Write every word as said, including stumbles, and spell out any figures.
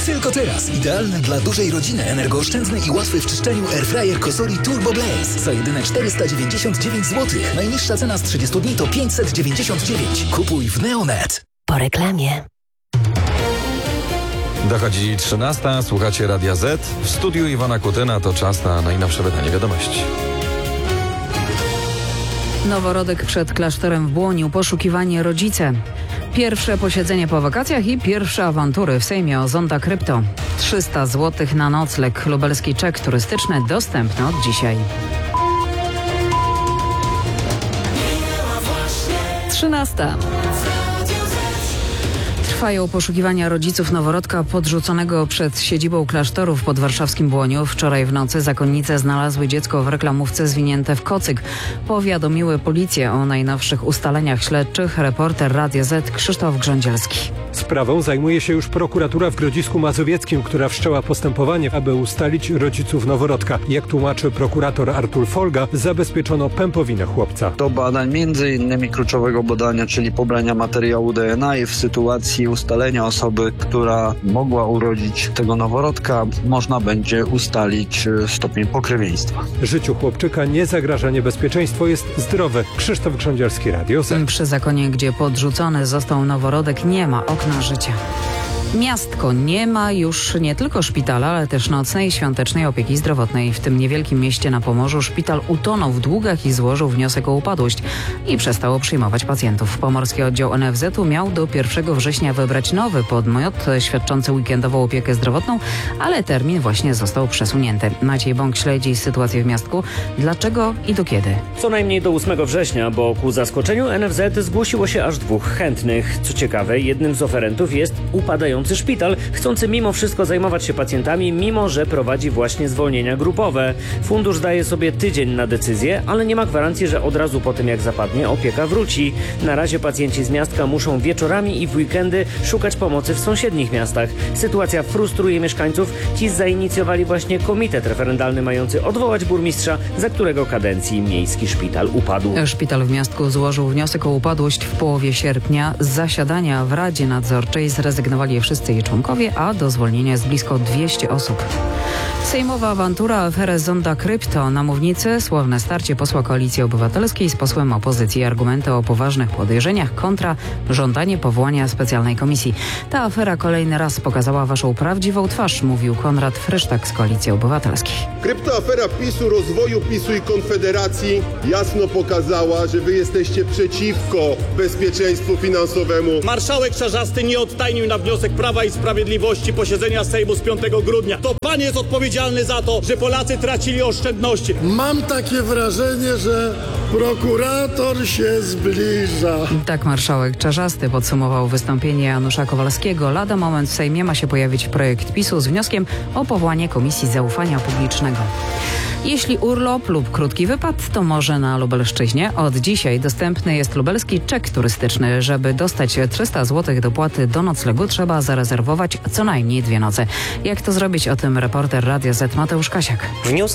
Tylko teraz idealny dla dużej rodziny, energooszczędny i łatwy w czyszczeniu airfryer Cosori Turbo Blaze za jedyne czterysta dziewięćdziesiąt dziewięć złotych. Najniższa cena z trzydziestu dni to pięćset dziewięćdziesiąt dziewięć. Kupuj w Neonet. Po reklamie. Dochodzi trzynasta, słuchacie Radia Z. W studiu Iwona Kutyna, to czas na najnowsze wydanie wiadomości. Noworodek przed klasztorem w Błoniu, poszukiwanie rodzice. Pierwsze posiedzenie po wakacjach i pierwsze awantury w Sejmie o Zonda Krypto. trzysta złotych na nocleg. Lubelski czek turystyczny dostępny od dzisiaj. trzynasta. Trwają poszukiwania rodziców noworodka podrzuconego przed siedzibą klasztoru w podwarszawskim Błoniu. Wczoraj w nocy zakonnice znalazły dziecko w reklamówce zwinięte w kocyk. Powiadomiły policję o najnowszych ustaleniach śledczych. Reporter Radia Z Krzysztof Grządzielski. Sprawą zajmuje się już prokuratura w Grodzisku Mazowieckim, która wszczęła postępowanie, aby ustalić rodziców noworodka. Jak tłumaczy prokurator Artur Folga, zabezpieczono pępowinę chłopca. Do badań między innymi kluczowego badania, czyli pobrania materiału D N A i w sytuacji ustalenia osoby, która mogła urodzić tego noworodka, można będzie ustalić stopień pokrewieństwa. Życiu chłopczyka nie zagraża niebezpieczeństwo, jest zdrowe. Krzysztof Grządzielski, Radio Z. Przy zakonie, gdzie podrzucony został noworodek, nie ma okna życia. Miastko nie ma już nie tylko szpitala, ale też nocnej i świątecznej opieki zdrowotnej. W tym niewielkim mieście na Pomorzu szpital utonął w długach i złożył wniosek o upadłość i przestało przyjmować pacjentów. Pomorski oddział N F Z-u miał do pierwszego września wybrać nowy podmiot świadczący weekendową opiekę zdrowotną, ale termin właśnie został przesunięty. Maciej Bąk śledzi sytuację w miastku. Dlaczego i do kiedy? Co najmniej do ósmego września, bo ku zaskoczeniu N F Z zgłosiło się aż dwóch chętnych. Co ciekawe, jednym z oferentów jest upadający szpital, chcący mimo wszystko zajmować się pacjentami, mimo że prowadzi właśnie zwolnienia grupowe. Fundusz daje sobie tydzień na decyzję, ale nie ma gwarancji, że od razu po tym jak zapadnie opieka wróci. Na razie pacjenci z miastka muszą wieczorami i w weekendy szukać pomocy w sąsiednich miastach. Sytuacja frustruje mieszkańców. Ci zainicjowali właśnie komitet referendalny mający odwołać burmistrza, za którego kadencji miejski szpital upadł. Szpital w miastku złożył wniosek o upadłość w połowie sierpnia. Z zasiadania w Radzie Nadzorczej zrezygnowali wszyscy jej członkowie, a do zwolnienia jest blisko dwieście osób. Sejmowa awantura, aferę Zonda Krypto. Na mównicy słowne starcie posła Koalicji Obywatelskiej z posłem opozycji. Argumenty o poważnych podejrzeniach kontra żądanie powołania specjalnej komisji. Ta afera kolejny raz pokazała waszą prawdziwą twarz, mówił Konrad Frysztak z Koalicji Obywatelskiej. Kryptoafera PiSu, rozwoju PiSu i Konfederacji jasno pokazała, że wy jesteście przeciwko bezpieczeństwu finansowemu. Marszałek Czarzasty nie odtajnił na wniosek Prawa i Sprawiedliwości posiedzenia Sejmu z piątego grudnia. To pan jest odpowiedzialny za to, że Polacy tracili oszczędności. Mam takie wrażenie, że prokurator się zbliża. Tak marszałek Czarzasty podsumował wystąpienie Janusza Kowalskiego. Lada moment w Sejmie ma się pojawić projekt PiSu z wnioskiem o powołanie Komisji Zaufania Publicznego. Jeśli urlop lub krótki wypad, to może na Lubelszczyźnie. Od dzisiaj dostępny jest lubelski czek turystyczny. Żeby dostać trzysta złotych dopłaty do noclegu, trzeba zarezerwować co najmniej dwie noce. Jak to zrobić? O tym reporter Radia Z Mateusz Kasiak.